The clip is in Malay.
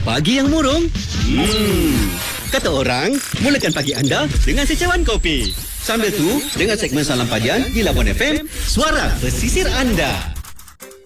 Pagi yang murung. Kata orang, mulakan pagi anda dengan secawan kopi. Sambil tu, dengan segmen Salam Padian di Labuan FM, suara pesisir anda.